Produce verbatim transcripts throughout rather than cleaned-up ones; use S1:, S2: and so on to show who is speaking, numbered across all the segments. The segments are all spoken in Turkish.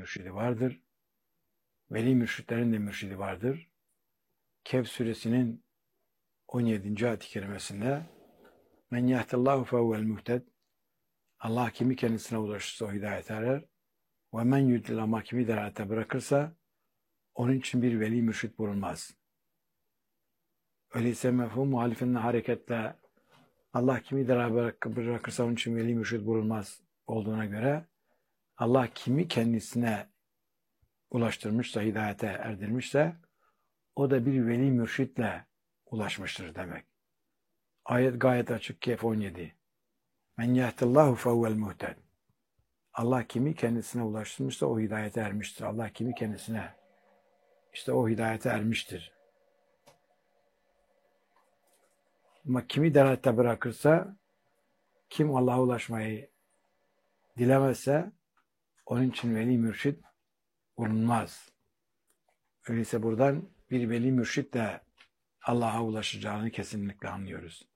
S1: mürşidi vardır. Veli mürşitlerin de mürşidi vardır. Kehf suresinin on yedinci ayet-i kerimesinde men yahdillahu fehuvel muhted, Allah kimi kendisine ulaşırsa o hidayete erer. Ve men yudlil, ama kimi delalete bırakırsa onun için bir veli mürşit bulunmaz. Öyleyse mefhum muhalifinin hareketle Allah kimi delalete bırakırsa onun için veli mürşit bulunmaz olduğuna göre Allah kimi kendisine ulaştırmışsa, hidayete erdirmişse o da bir veli mürşitle ulaşmıştır demek. Ayet gayet açık. Kehf on yedi. Men yahdillahu fehuvel muhted. Allah kimi kendisine ulaştırmışsa o hidayete ermiştir. Allah kimi kendisine işte o hidayete ermiştir. Ama kimi delalette bırakırsa, kim Allah'a ulaşmayı dilemezse onun için veli mürşit bulunmaz. Öyleyse buradan bir veli mürşit de Allah'a ulaşacağını kesinlikle anlıyoruz.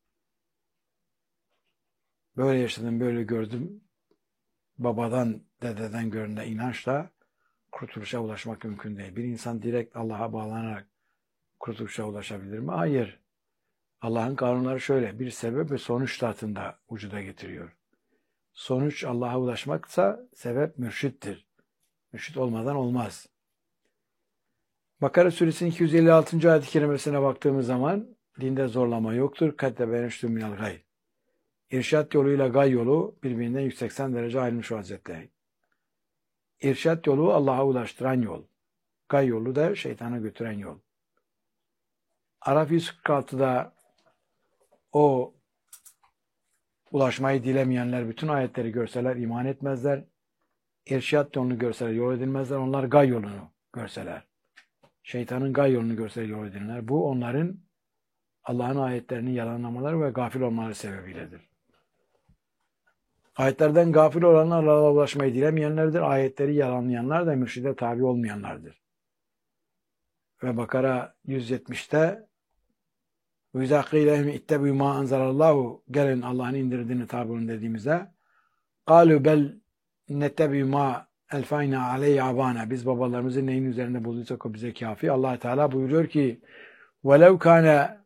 S1: Böyle yaşadım, böyle gördüm. Babadan, dededen görünen inançla kurtuluşa ulaşmak mümkün değil. Bir insan direkt Allah'a bağlanarak kurtuluşa ulaşabilir mi? Hayır. Allah'ın kanunları şöyle, bir sebep ve sonuç tahtında vücuda getiriyor. Sonuç Allah'a ulaşmaksa sebep mürşittir. Mürşit olmadan olmaz. Bakara suresinin iki yüz elli altıncı ayet-i kerimesine baktığımız zaman dinde zorlama yoktur. Kad tebeyyene minel gay. İrşat yoluyla gay yolu birbirinden yüz seksen derece ayrılmış vaziyette. İrşat yolu Allah'a ulaştıran yol. Gay yolu da şeytana götüren yol. Araf yüz kırk altıda o ulaşmayı dilemeyenler bütün ayetleri görseler iman etmezler. İrşat yolunu görseler yol edilmezler. Onlar gay yolunu görseler. Şeytanın gay yolunu görseler yol edilirler. Bu onların Allah'ın ayetlerini yalanlamaları ve gafil olmaları sebebiyledir. Ayetlerden gafil olanlar Allah'a ulaşmayı dilemeyenlerdir. Ayetleri yalanlayanlar da mürşide tabi olmayanlardır. Ve Bakara yüz yetmişte وَاِذَا قِيلَ اَهْمِ اِتَّبِيُوا مَا اَنْزَلَ اللّٰهُ, gelin Allah'ın indirdiğini tabi olun dediğimizde قَالُوا بَلْ نَتَّبِيُوا مَا اَلْفَيْنَا عَلَيْهِ عَبَانَا, biz babalarımızın neyin üzerinde bulduysak o bize kafi. Allah Teala buyuruyor ki وَلَوْ كَانَ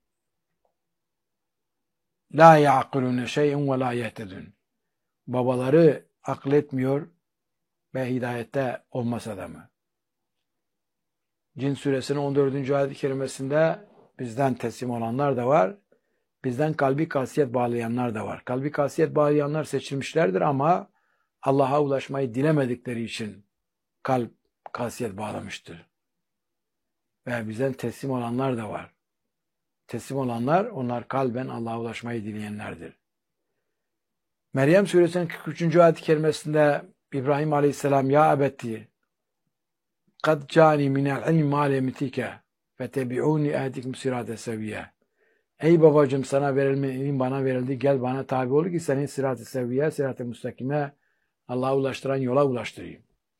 S1: لَا يَعْقِلُونَ شَيْءٍ وَلَا يَهْتَدُونَ, babaları akletmiyor ve hidayette olmasa da mı? Cin suresinin on dördüncü ayet-i kerimesinde bizden teslim olanlar da var. Bizden kalbi kasiyet bağlayanlar da var. Kalbi kasiyet bağlayanlar seçilmişlerdir ama Allah'a ulaşmayı dilemedikleri için kalp kasiyet bağlamıştır. Ve bizden teslim olanlar da var. Teslim olanlar, onlar kalben Allah'a ulaşmayı dileyenlerdir. Meryem suresinin kırk üçüncü ayet-i kerimesinde İbrahim aleyhisselam ya abetti kad cani minel ilmi ma lemitike fetebi'uni ehdikum sirate seviye. Ey babacığım, sana verilmeyen ilim bana verildi. Gel bana tabi ol ki senin sirat-ı seviye, sirat-ı müstakime, Allah'a ulaştıran yola ulaştırayım.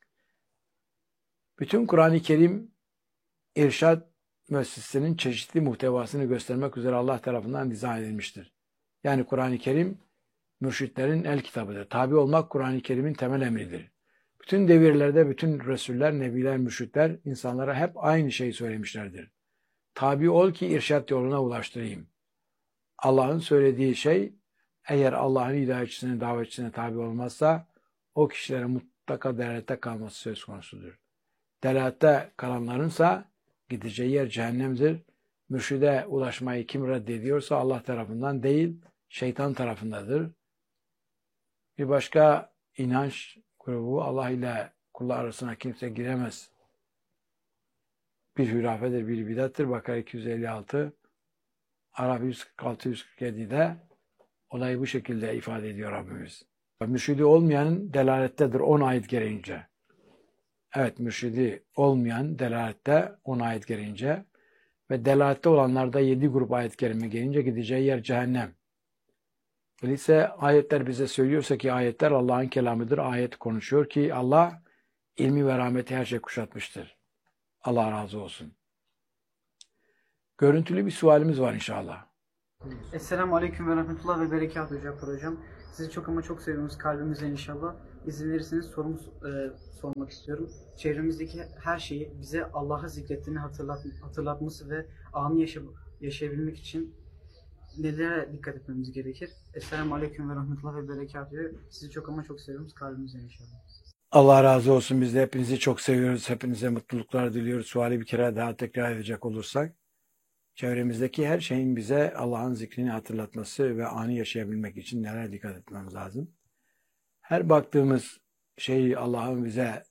S1: Bütün Kur'an-ı Kerim irşad müessesesinin çeşitli muhtevasını göstermek üzere Allah tarafından dizayn edilmiştir. Yani Kur'an-ı Kerim mürşitlerin el kitabıdır. Tabi olmak Kur'an-ı Kerim'in temel emridir. Bütün devirlerde bütün Resuller, Nebiler, mürşitler insanlara hep aynı şeyi söylemişlerdir. Tabi ol ki irşat yoluna ulaştırayım. Allah'ın söylediği şey eğer Allah'ın hidayetçisine, davetçisine tabi olmazsa o kişilere mutlaka delalette kalması söz konusudur. Delalette kalanlarınsa gideceği yer cehennemdir. Mürşide ulaşmayı kim reddediyorsa Allah tarafından değil, şeytan tarafındadır. Bir başka inanç grubu, Allah ile kullar arasına kimse giremez, bir hürafedir, bir bidattır. Bakara iki yüz elli altı, Araf yüz kırk altı yüz kırk yedi'de olayı bu şekilde ifade ediyor Rabbimiz. Mürşidi olmayanın delalettedir on ayet gereğince. Evet, mürşidi olmayan delalette on ayet gereğince ve delalette olanlarda yedi grup ayet kerime gelince gideceği yer cehennem. Öyleyse ayetler bize söylüyorsa ki ayetler Allah'ın kelamıdır. Ayet konuşuyor ki Allah ilmi ve rahmeti her şey kuşatmıştır. Allah razı olsun. Görüntülü bir sualimiz var inşallah.
S2: Esselamu Aleyküm ve Rahmetullah ve Berekatuhu Cafer Hocam. Sizi çok ama çok seviyoruz kalbimizden inşallah. İzin verirseniz sorumu e, sormak istiyorum. Çevremizdeki her şeyi bize Allah'ı zikrettiğini hatırlat, hatırlatması ve anı yaşa, yaşayabilmek için nelere dikkat etmemiz gerekir? Esselamu Aleyküm ve Rahmetullah ve Berekatühü. Sizi çok ama çok seviyoruz. Kalbimizden inşallah.
S1: Allah razı olsun. Biz de hepinizi çok seviyoruz. Hepinize mutluluklar diliyoruz. Suali bir kere daha tekrar edecek olursak, çevremizdeki her şeyin bize Allah'ın zikrini hatırlatması ve anı yaşayabilmek için nelere dikkat etmemiz lazım? Her baktığımız şeyi Allah'ın bize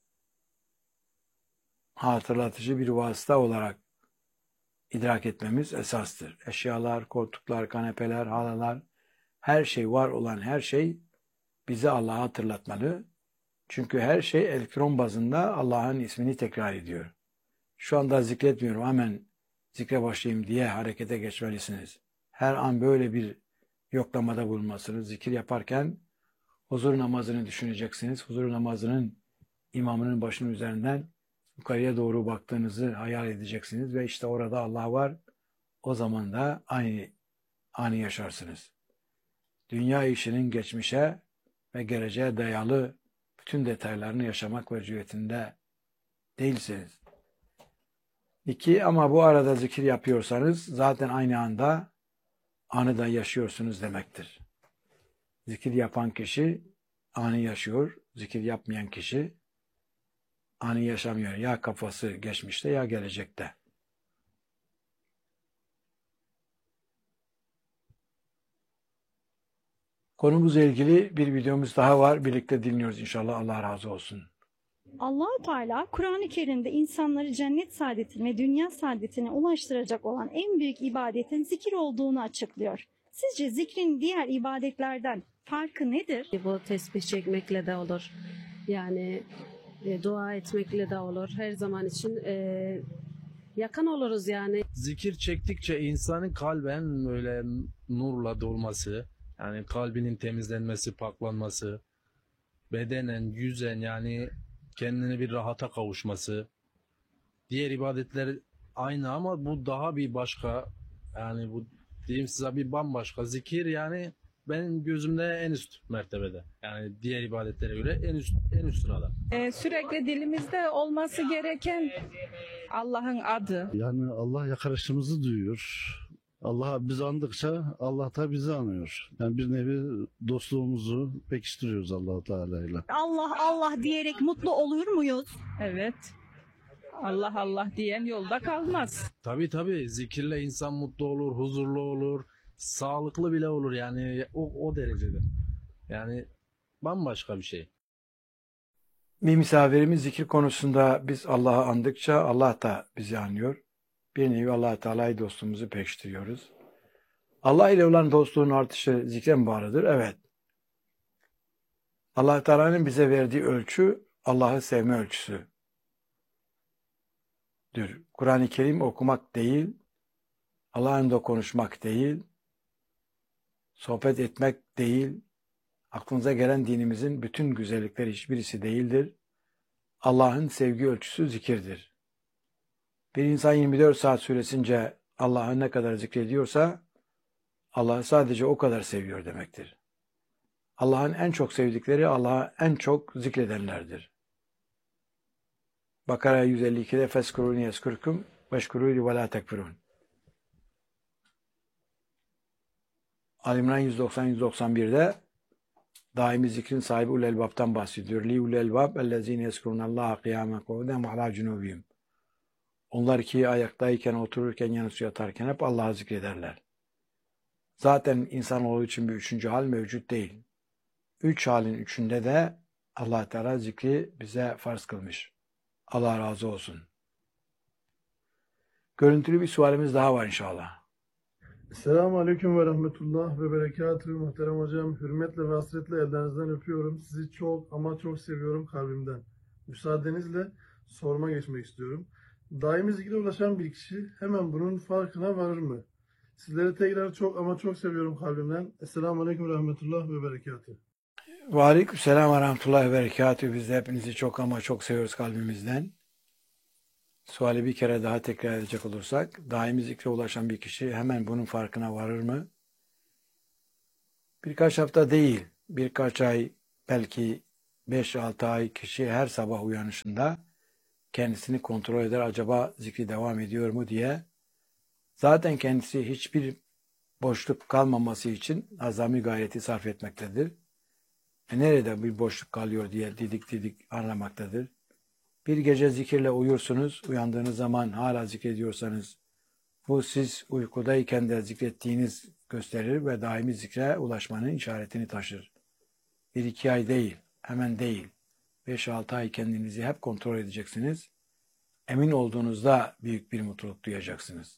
S1: hatırlatıcı bir vasıta olarak idrak etmemiz esastır. Eşyalar, koltuklar, kanepeler, halılar, her şey, var olan her şey bize Allah'ı hatırlatmalı. Çünkü her şey elektron bazında Allah'ın ismini tekrar ediyor. Şu anda zikretmiyorum, hemen zikre başlayayım diye harekete geçmelisiniz. Her an böyle bir yoklamada bulunmasınız. Zikir yaparken huzur namazını düşüneceksiniz. Huzur namazının imamının başının üzerinden yukarıya doğru baktığınızı hayal edeceksiniz ve işte orada Allah var. O zaman da aynı anı yaşarsınız. Dünya işinin geçmişe ve geleceğe dayalı bütün detaylarını yaşamak vecihiyetinde değilsiniz. İki, ama bu arada zikir yapıyorsanız zaten aynı anda anı da yaşıyorsunuz demektir. Zikir yapan kişi anı yaşıyor, zikir yapmayan kişi anı yaşamıyor. Ya kafası geçmişte ya gelecekte. Konumuzla ilgili bir videomuz daha var. Birlikte dinliyoruz inşallah. Allah razı olsun.
S3: Allah-u Teala Kur'an-ı Kerim'de insanları cennet saadetine ve dünya saadetine ulaştıracak olan en büyük ibadetin zikir olduğunu açıklıyor. Sizce zikrin diğer ibadetlerden farkı nedir?
S4: Bu tesbih çekmekle de olur. Yani e, dua etmekle de olur. Her zaman için e, yakın oluruz yani.
S5: Zikir çektikçe insanın kalben böyle nurla dolması, yani kalbinin temizlenmesi, paklanması, bedenen, yüzen yani kendini bir rahata kavuşması. Diğer ibadetler aynı ama bu daha bir başka, yani bu diyeyim size bir bambaşka. Zikir yani benim gözümde en üst mertebede. Yani diğer ibadetlere göre en üst en üst sırada.
S6: Ee, sürekli dilimizde olması gereken Allah'ın adı.
S7: Yani Allah yakarışımızı duyuyor. Allah biz andıkça Allah da bizi anıyor. Yani bir nevi dostluğumuzu pekiştiriyoruz Allah Teala ile.
S3: Allah Allah diyerek mutlu olur muyuz?
S6: Evet. Allah Allah diyen yolda kalmaz.
S5: Tabii tabii, zikirle insan mutlu olur, huzurlu olur, sağlıklı bile olur yani o, o derecede. Yani bambaşka bir şey.
S1: Bir misafirimiz zikir konusunda biz Allah'ı andıkça Allah da bizi anıyor. Bir nevi Allah Teala'yı dostluğumuzu pekiştiriyoruz. Allah ile olan dostluğun artışı zikre mi bağlıdır? Evet. Allah Teala'nın bize verdiği ölçü Allah'ı sevme ölçüsüdür. Kur'an-ı Kerim okumak değil, Allah'ın da konuşmak değil, sohbet etmek değil, aklınıza gelen dinimizin bütün güzellikleri hiçbirisi değildir. Allah'ın sevgi ölçüsü zikirdir. Bir insan yirmi dört saat süresince Allah'ı ne kadar zikrediyorsa, Allah'ı sadece o kadar seviyor demektir. Allah'ın en çok sevdikleri Allah'ı en çok zikredenlerdir. Bakara yüz elli ikide feskuruni yeskurkum veşkuruni ve la tekfurun. Ali-İmran yüz doksan yüz doksan birde daimi zikrin sahibi ul elbab'tan bahsediyor. Li ul elbab ellezine yeskurunallaha kıyamen kuvveden ve ala cunubihim. Onlar ki ayaktayken, otururken, yanısı yatarken hep Allah'ı zikrederler. Zaten insanoğlu için bir üçüncü hal mevcut değil. Üç halin üçünde de Allah Teala zikri bize farz kılmış. Allah razı olsun. Görüntülü bir sualimiz daha var inşallah.
S8: Selamun Aleyküm ve Rahmetullah ve Berekatühü. Muhterem hocam, hürmetle ve hasretle ellerinizden öpüyorum. Sizi çok ama çok seviyorum kalbimden. Müsaadenizle sorma geçmek istiyorum. Daimi zikre ulaşan bir kişi hemen bunun farkına varır mı? Sizleri tekrar çok ama çok seviyorum kalbimden. Esselamu Aleyküm ve Rahmetullah ve Berekatühü.
S1: Ve aleykümselam ve rahmetullahi ve berekatühü. Biz de hepinizi çok ama çok seviyoruz kalbimizden. Suali bir kere daha tekrar edecek olursak, daimi zikre ulaşan bir kişi hemen bunun farkına varır mı? Birkaç hafta değil, birkaç ay, belki beş altı ay kişi her sabah uyanışında kendisini kontrol eder. Acaba zikri devam ediyor mu diye. Zaten kendisi hiçbir boşluk kalmaması için azami gayreti sarf etmektedir. E nerede bir boşluk kalıyor diye didik didik aramaktadır. Bir gece zikirle uyursunuz. Uyandığınız zaman hala zikrediyorsanız bu siz uykudayken de zikrettiğiniz gösterir ve daimi zikre ulaşmanın işaretini taşır. Bir iki ay değil, hemen değil. Beş altı ay kendinizi hep kontrol edeceksiniz. Emin olduğunuzda büyük bir mutluluk duyacaksınız.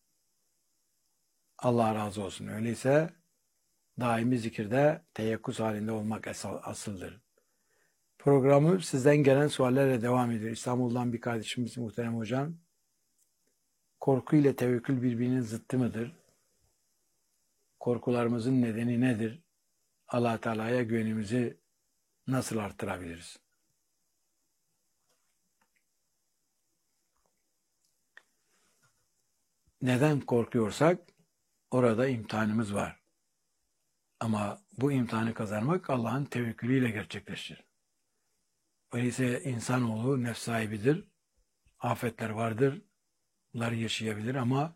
S1: Allah razı olsun. Öyleyse daimi zikirde teyakkuz halinde olmak asıldır. Programı sizden gelen suallerle devam ediyor. İstanbul'dan bir kardeşimiz muhterem hocam. Korku ile tevekkül birbirinin zıttı mıdır? Korkularımızın nedeni nedir? Allah Teala'ya güvenimizi nasıl arttırabiliriz? Neden korkuyorsak orada imtihanımız var. Ama bu imtihanı kazanmak Allah'ın tevekkülüyle gerçekleşir. Öyleyse insanoğlu nefs sahibidir. Afetler vardır. Bunları yaşayabilir ama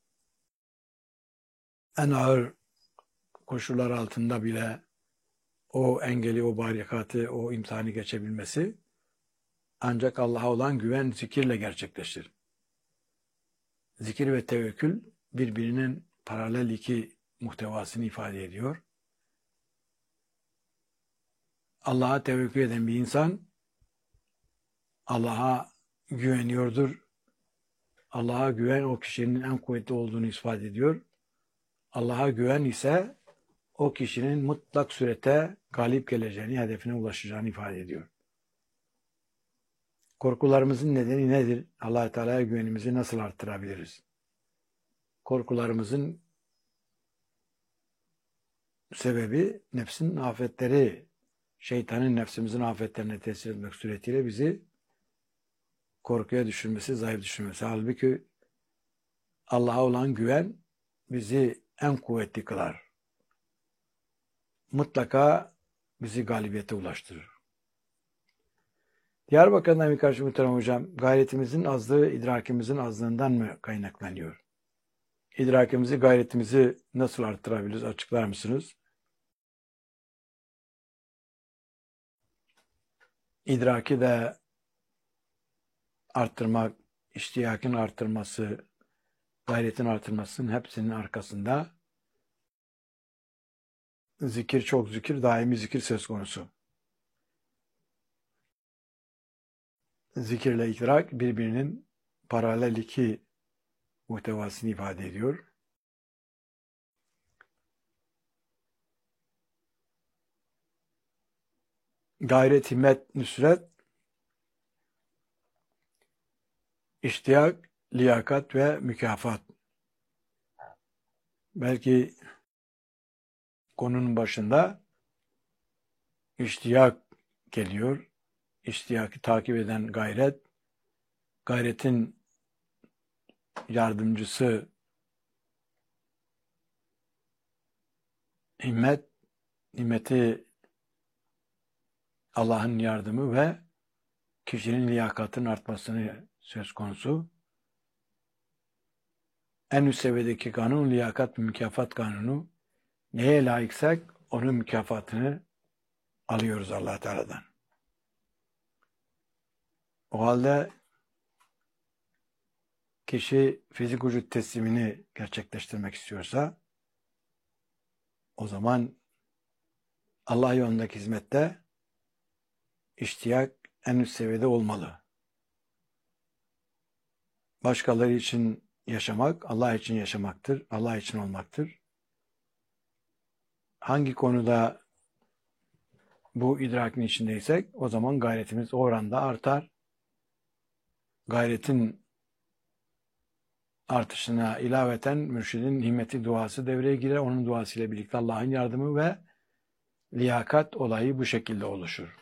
S1: en ağır koşullar altında bile o engeli, o barikatı, o imtihanı geçebilmesi ancak Allah'a olan güven zikirle gerçekleşir. Zikir ve tevekkül birbirinin paralel iki muhtevasını ifade ediyor. Allah'a tevekkül eden bir insan Allah'a güveniyordur. Allah'a güven o kişinin en kuvvetli olduğunu ifade ediyor. Allah'a güven ise o kişinin mutlak surete galip geleceğini, hedefine ulaşacağını ifade ediyor. Korkularımızın nedeni nedir? Allah-u Teala'ya güvenimizi nasıl arttırabiliriz? Korkularımızın sebebi nefsin afetleri, şeytanın nefsimizin afetlerine tesir etmek suretiyle bizi korkuya düşürmesi, zayıf düşürmesi. Halbuki Allah'a olan güven bizi en kuvvetli kılar. Mutlaka bizi galibiyete ulaştırır. Diyarbakır'dan bir karşı muhterem hocam, gayretimizin azlığı idrakimizin azlığından mı kaynaklanıyor? İdrakimizi, gayretimizi nasıl arttırabiliriz? Açıklar mısınız? İdraki de arttırmak, iştiyakın arttırması, gayretin arttırmasının hepsinin arkasında zikir, çok zikir, daimi zikir söz konusu. Zikirle idrak birbirinin paralel iki muhtevasını ifade ediyor. Gayret, himmet, nüsret, iştiyak, liyakat ve mükafat. Belki konunun başında iştiyak geliyor. İştiyakı takip eden gayret, gayretin yardımcısı himmet, himmeti Allah'ın yardımı ve kişinin liyakatının artmasını söz konusu. En üst seviyedeki kanun liyakat ve mükafat kanunu. Neye layıksak onun mükafatını alıyoruz Allah Teala'dan. O halde kişi fizik vücut teslimini gerçekleştirmek istiyorsa o zaman Allah yolundaki hizmette iştiyak en üst seviyede olmalı. Başkaları için yaşamak, Allah için yaşamaktır, Allah için olmaktır. Hangi konuda bu idrakin içindeysek o zaman gayretimiz o oranda artar. Gayretin artışına ilaveten mürşidin himmeti duası devreye girer. Onun duasıyla birlikte Allah'ın yardımı ve liyakat olayı bu şekilde oluşur.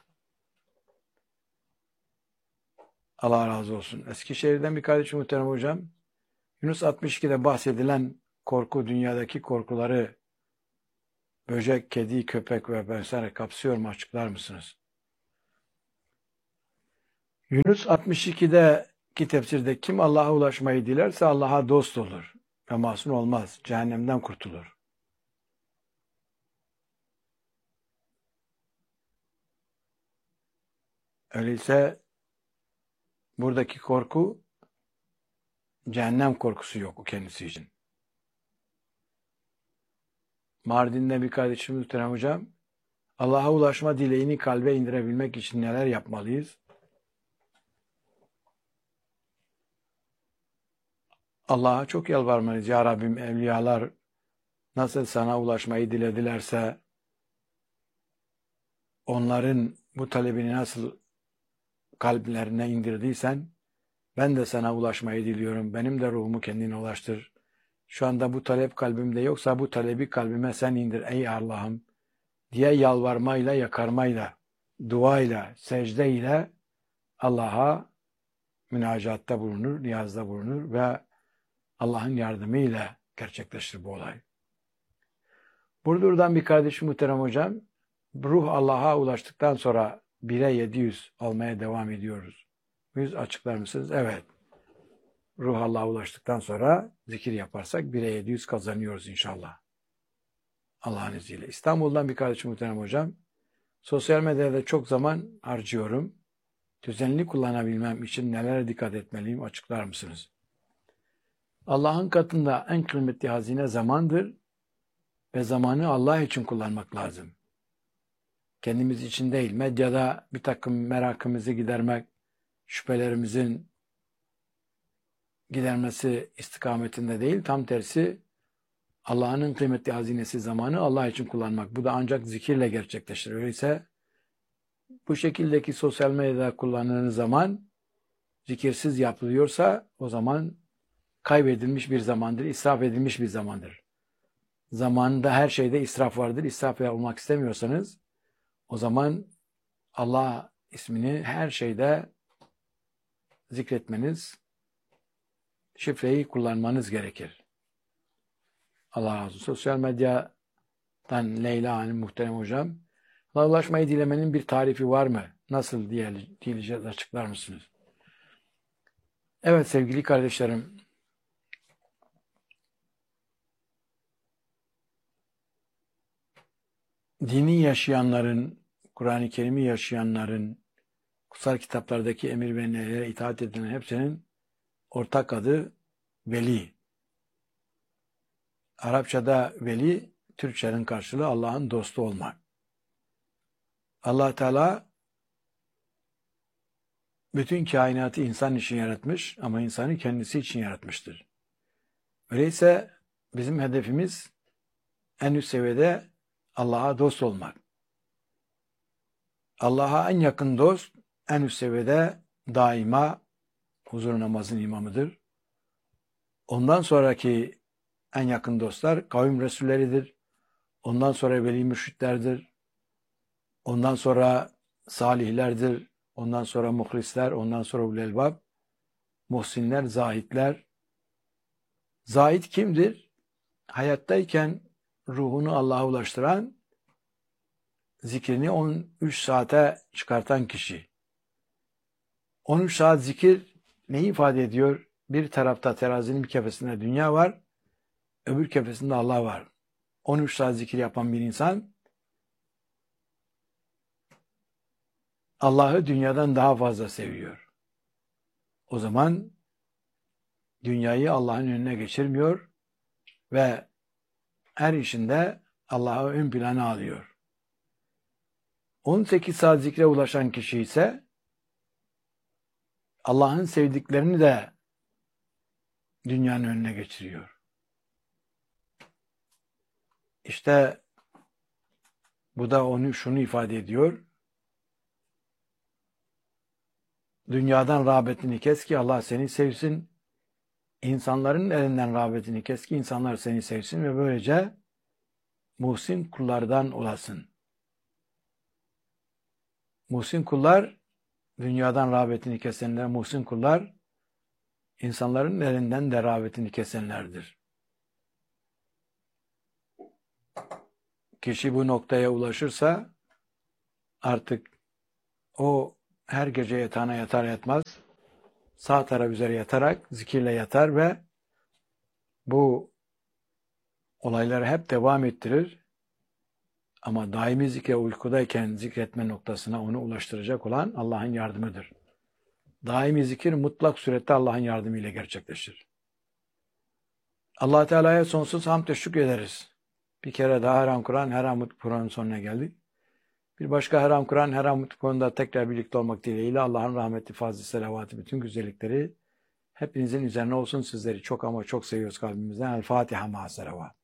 S1: Allah razı olsun. Eskişehir'den bir kardeşim muhterem hocam. Yunus altmış ikide bahsedilen korku, dünyadaki korkuları böcek, kedi, köpek ve vesaire kapsıyor mu? Açıklar mısınız? Yunus altmış ikideki tefsirde kim Allah'a ulaşmayı dilerse Allah'a dost olur ve masum olmaz. Cehennemden kurtulur. Öyleyse buradaki korku cehennem korkusu yok o kendisi için. Mardin'de bir kardeşimiz muhterem hocam, Allah'a ulaşma dileğini kalbe indirebilmek için neler yapmalıyız? Allah'a çok yalvarmalıyız. Ya Rabbim, evliyalar nasıl sana ulaşmayı diledilerse, onların bu talebini nasıl kalplerine indirdiysen, ben de sana ulaşmayı diliyorum. Benim de ruhumu kendine ulaştır. Şu anda bu talep kalbimde yoksa bu talebi kalbime sen indir ey Allah'ım diye yalvarmayla, yakarmayla, duayla, secdeyle Allah'a münacatta bulunur, niyazda bulunur ve Allah'ın yardımıyla gerçekleşir bu olay. Burdur'dan bir kardeşim muhterem hocam, ruh Allah'a ulaştıktan sonra bire yedi yüz almaya devam ediyoruz. Yüz açıklar mısınız? Evet. Ruh Allah'a ulaştıktan sonra zikir yaparsak bire yedi yüz kazanıyoruz inşallah. Allah'ın izniyle. İstanbul'dan bir kardeşim muhterem hocam, sosyal medyada çok zaman harcıyorum. Düzenli kullanabilmem için nelere dikkat etmeliyim açıklar mısınız? Allah'ın katında en kıymetli hazine zamandır ve zamanı Allah için kullanmak lazım. Kendimiz için değil, medyada bir takım merakımızı gidermek, şüphelerimizin gidermesi istikametinde değil, tam tersi Allah'ın kıymetli hazinesi zamanı Allah için kullanmak. Bu da ancak zikirle gerçekleşir. Öyleyse bu şekildeki sosyal medyada kullanılan zaman zikirsiz yapılıyorsa o zaman kaybedilmiş bir zamandır, israf edilmiş bir zamandır. Zamanında her şeyde israf vardır. İsraf olmak istemiyorsanız o zaman Allah ismini her şeyde zikretmeniz, şifreyi kullanmanız gerekir. Allah razı olsun. Sosyal medyadan Leyla Hanım muhterem hocam, Allah'a ulaşmayı dilemenin bir tarifi var mı? Nasıl diye, diyeceğiz, açıklar mısınız? Evet sevgili kardeşlerim, dini yaşayanların, Kur'an-ı Kerim'i yaşayanların, kutsal kitaplardaki emir ve nehlere itaat edilen hepsinin ortak adı veli. Arapçada veli, Türkçenin karşılığı Allah'ın dostu olmak. Allah Teala bütün kainatı insan için yaratmış ama insanı kendisi için yaratmıştır. Öyleyse bizim hedefimiz en üst seviyede Allah'a dost olmak. Allah'a en yakın dost en üst seviyede daima huzur namazın imamıdır. Ondan sonraki en yakın dostlar kavim resulleridir. Ondan sonra veli mürşitlerdir. Ondan sonra salihlerdir. Ondan sonra muhlisler, ondan sonra ulelbab, muhsinler, zahitler. Zahit kimdir? Hayattayken ruhunu Allah'a ulaştıran, zikrini on üç saate çıkartan kişi. on üç saat zikir neyi ifade ediyor? Bir tarafta terazinin bir kefesinde dünya var, öbür kefesinde Allah var. on üç saat zikir yapan bir insan, Allah'ı dünyadan daha fazla seviyor. O zaman dünyayı Allah'ın önüne geçirmiyor ve her işinde Allah'ı ön plana alıyor. on sekiz saat zikre ulaşan kişi ise Allah'ın sevdiklerini de dünyanın önüne geçiriyor. İşte bu da onu şunu ifade ediyor. Dünyadan rağbetini kes ki Allah seni sevsin. İnsanların elinden rağbetini kes ki insanlar seni sevsin ve böylece muhsin kullardan olasın. Muhsin kullar, dünyadan rağbetini kesenler, muhsin kullar, insanların elinden de rağbetini kesenlerdir. Kişi bu noktaya ulaşırsa artık o her gece yatağına yatar yatmaz sağ taraf üzere yatarak zikirle yatar ve bu olayları hep devam ettirir. Ama daimi zikre uykudayken zikretme noktasına onu ulaştıracak olan Allah'ın yardımıdır. Daimi zikir mutlak surette Allah'ın yardımıyla gerçekleşir. Allah Teala'ya sonsuz hamd ve şükür ederiz. Bir kere daha Haram Kur'an, Haram Kur'an'ın sonuna geldik. Bir başka Haram Kur'an, Haram Kur'an'da tekrar birlikte olmak dileğiyle Allah'ın rahmeti, fazlı, selavatı, bütün güzellikleri hepinizin üzerine olsun. Sizleri çok ama çok seviyoruz kalbimizden. El Fatiha ma selavat.